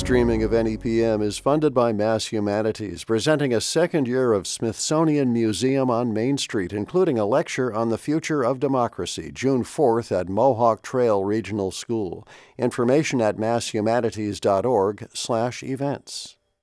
streaming of NEPM is funded by Mass Humanities, presenting a second year of Smithsonian Museum on Main Street, including a lecture on the future of democracy, June 4th at Mohawk Trail Regional School. Information at masshumanities.org/events.